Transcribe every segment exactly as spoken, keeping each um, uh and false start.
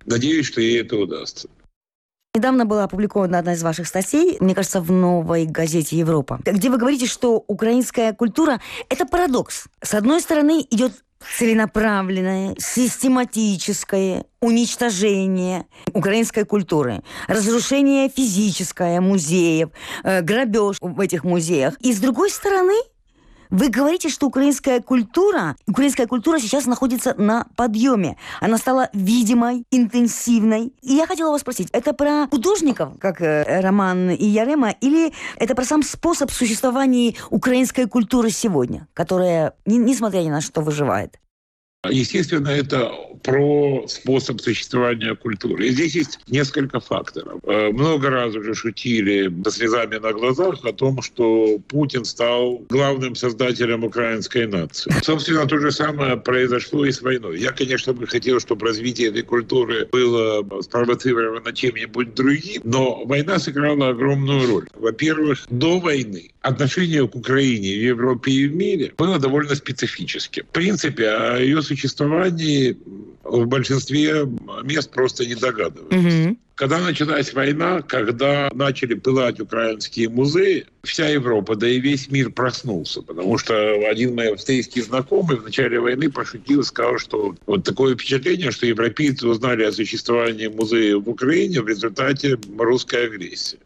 Надеюсь, что ей это удастся. Недавно была опубликована одна из ваших статей, мне кажется, в «Новой газете Европа», где вы говорите, что украинская культура – это парадокс. С одной стороны, идет целенаправленное, систематическое уничтожение украинской культуры, разрушение физическое музеев, э, грабеж в этих музеях. И с другой стороны, вы говорите, что украинская культура, украинская культура сейчас находится на подъеме. Она стала видимой, интенсивной. И я хотела вас спросить, это про художников, как э, Роман и Ярема, или это про сам способ существования украинской культуры сегодня, которая, не, несмотря ни на что, выживает? Естественно, это про способ существования культуры. И здесь есть несколько факторов. Много раз уже шутили со слезами на глазах о том, что Путин стал главным создателем украинской нации. Собственно, то же самое произошло и с войной. Я, конечно, бы хотел, чтобы развитие этой культуры было спровоцировано чем-нибудь другим, но война сыграла огромную роль. Во-первых, до войны отношение к Украине в Европе и в мире было довольно специфическим. В принципе, о ее существовании в большинстве мест просто не догадывались. Mm-hmm. Когда началась война, когда начали пылать украинские музеи, вся Европа, да и весь мир проснулся, потому что один мой австрийский знакомый в начале войны пошутил, сказал, что вот такое впечатление, что европейцы узнали о существовании музеев в Украине в результате русской агрессии,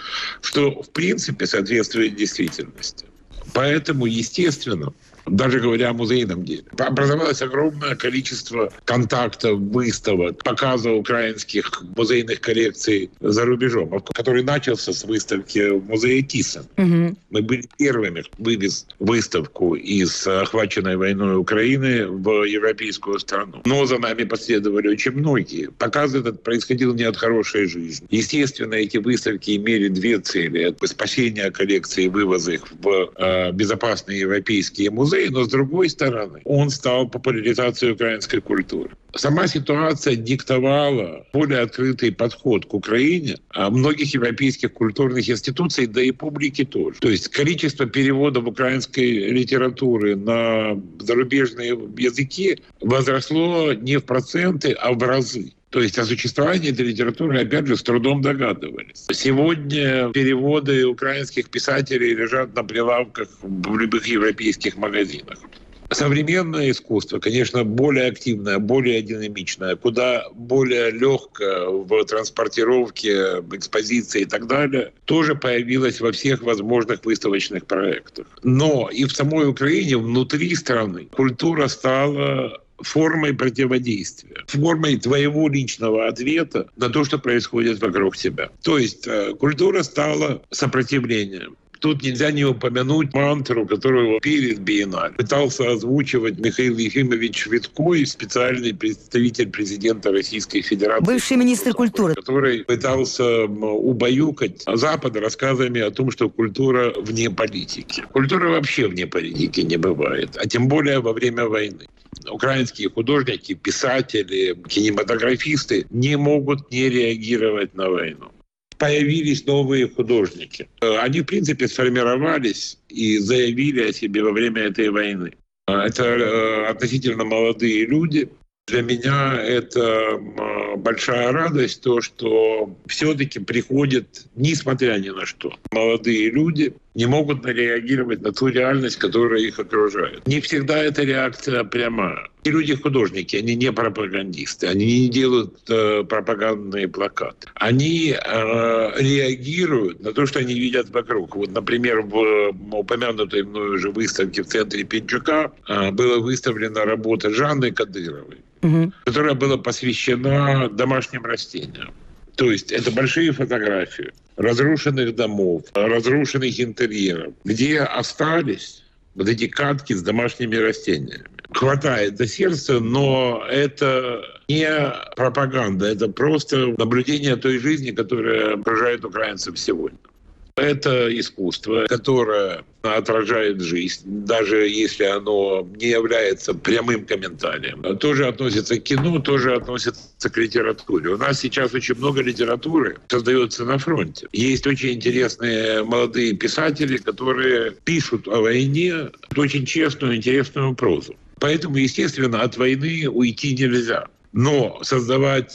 что в принципе соответствует действительности. Поэтому, естественно, даже говоря о музейном деле, образовалось огромное количество контактов, выставок, показов украинских музейных коллекций за рубежом, который начался с выставки в музее Тhyssen. Угу. Мы были первыми, кто вывез выставку из охваченной войной Украины в европейскую страну. Но за нами последовали очень многие. Показ этот происходил не от хорошей жизни. Естественно, эти выставки имели две цели. Это спасение коллекции и вывоз их в э, безопасные европейские музеи, но, с другой стороны, он стал популяризацией украинской культуры. Сама ситуация диктовала более открытый подход к Украине многих европейских культурных институций, да и публики тоже. То есть количество переводов украинской литературы на зарубежные языки возросло не в проценты, а в разы. То есть о существовании этой литературы, опять же, с трудом догадывались. Сегодня переводы украинских писателей лежат на прилавках в любых европейских магазинах. Современное искусство, конечно, более активное, более динамичное, куда более легкое в транспортировке, в экспозиции и так далее, тоже появилось во всех возможных выставочных проектах. Но и в самой Украине, внутри страны, культура стала формой противодействия, формой твоего личного ответа на то, что происходит вокруг тебя. То есть культура стала сопротивлением. Тут нельзя не упомянуть мантру, которую перед биеннале пытался озвучивать Михаил Ефимович Виткой, специальный представитель президента Российской Федерации. Бывший министр культуры. Который пытался убаюкать Запад рассказами о том, что культура вне политики. Культура вообще вне политики не бывает, а тем более во время войны. Украинские художники, писатели, кинематографисты не могут не реагировать на войну. Появились новые художники. Они, в принципе, сформировались и заявили о себе во время этой войны. Это относительно молодые люди. Для меня это большая радость, то, что все-таки приходят, несмотря ни на что, молодые люди не могут реагировать на ту реальность, которая их окружает. Не всегда эта реакция прямая. И люди-художники, они не пропагандисты, они не делают э, пропагандные плакаты. Они э, реагируют на то, что они видят вокруг. Вот, например, в упомянутой мною уже выставке в центре Пинчука э, была выставлена работа Жанны Кадыровой, угу. которая была посвящена домашним растениям. То есть это большие фотографии разрушенных домов, разрушенных интерьеров, где остались вот эти катки с домашними растениями. Хватает до сердца, но это не пропаганда, это просто наблюдение той жизни, которая окружает украинцев сегодня. Это искусство, которое отражает жизнь, даже если оно не является прямым комментарием. Тоже относится к кино, тоже относится к литературе. У нас сейчас очень много литературы создается на фронте. Есть очень интересные молодые писатели, которые пишут о войне очень честную, интересную прозу. Поэтому, естественно, от войны уйти нельзя. Но создавать